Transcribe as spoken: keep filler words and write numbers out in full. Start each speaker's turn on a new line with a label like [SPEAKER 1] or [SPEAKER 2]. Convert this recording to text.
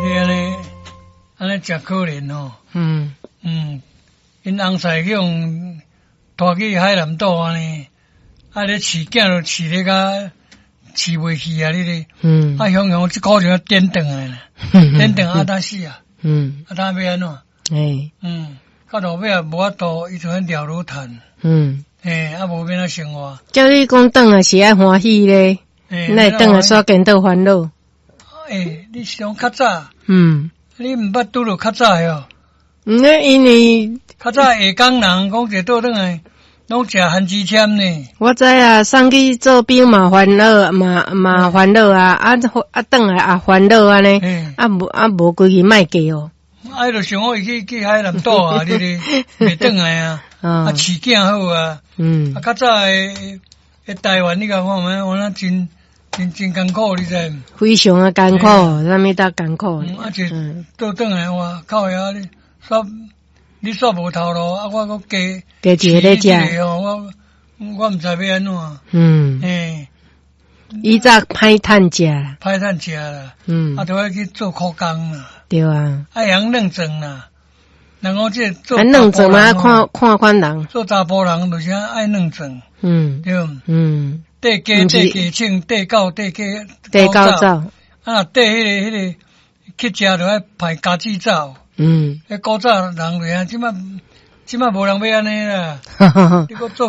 [SPEAKER 1] 你安尼安尼真可怜哦。
[SPEAKER 2] 嗯
[SPEAKER 1] 嗯，因翁婿去用拖去海南岛安尼，啊咧饲囝都饲咧甲饲袂去啊！你咧，
[SPEAKER 2] 嗯，
[SPEAKER 1] 啊雄雄即股就要颠倒来啦，颠倒啊当死啊！
[SPEAKER 2] 嗯，
[SPEAKER 1] 啊当要安怎？
[SPEAKER 2] 哎，
[SPEAKER 1] 嗯，到后尾也无法度，伊就很了如炭。
[SPEAKER 2] 嗯，
[SPEAKER 1] 诶，啊无变啊生活。
[SPEAKER 2] 叫你讲转来是爱欢喜咧，
[SPEAKER 1] 诶，
[SPEAKER 2] 那转来煞见到烦恼。
[SPEAKER 1] 诶，你是讲较早，
[SPEAKER 2] 嗯，
[SPEAKER 1] 你毋捌拄着较早哟。
[SPEAKER 2] 嗯，因为
[SPEAKER 1] 较早下港人讲一倒转来，拢食番薯签呢。
[SPEAKER 2] 我知啊，送去做兵嘛烦恼，嘛嘛烦恼啊，啊啊转来啊烦恼安尼，啊无啊无规矩卖价哦。
[SPEAKER 1] 啊，就想我去去海南岛啊，你哩袂转来啊，啊饲囝好啊。
[SPEAKER 2] 嗯，
[SPEAKER 1] 啊较早诶诶台湾你甲看咩？我那真真真艰苦，你知？
[SPEAKER 2] 非常啊艰苦，啥物搭艰苦。
[SPEAKER 1] 嗯，啊就倒转来哇，靠呀你煞你煞无头路，啊我搁加
[SPEAKER 2] 加一个咧食，
[SPEAKER 1] 哦，我我毋知要安怎。
[SPEAKER 2] 嗯，
[SPEAKER 1] 诶，
[SPEAKER 2] 以早歹趁食，
[SPEAKER 1] 歹趁食啦，
[SPEAKER 2] 嗯，
[SPEAKER 1] 啊都要去做苦工啦，
[SPEAKER 2] 对啊，
[SPEAKER 1] 啊养认证啦，然后这做
[SPEAKER 2] 啊认证嘛，看看款人，
[SPEAKER 1] 做查甫人就是爱认证，
[SPEAKER 2] 嗯，
[SPEAKER 1] 对，
[SPEAKER 2] 嗯，
[SPEAKER 1] 缀鸡缀鸡青缀狗缀鸡
[SPEAKER 2] 缀狗走，
[SPEAKER 1] 啊缀迄个迄个去食着爱排家己走，
[SPEAKER 2] 嗯，
[SPEAKER 1] 迄古早人就啊，即摆即摆无人要安尼啦，你搁做。